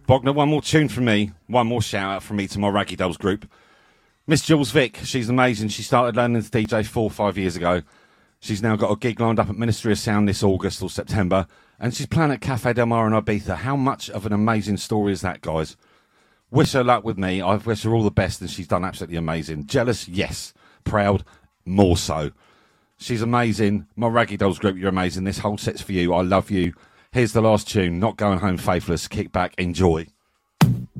Bogner, one more tune from me. One more shout out from me to my Raggy Dolls group. Miss Jules Vick, she's amazing. She started learning to DJ 4 or 5 years ago. She's now got a gig lined up at Ministry of Sound this August or September. And she's playing at Cafe Del Mar in Ibiza. How much of an amazing story is that, guys? Wish her luck with me. I wish her all the best, and she's done absolutely amazing. Jealous? Yes. Proud? More so. She's amazing. My Raggy Dolls group, you're amazing. This whole set's for you. I love you. Here's the last tune. Not Going Home Faithless. Kick back. Enjoy.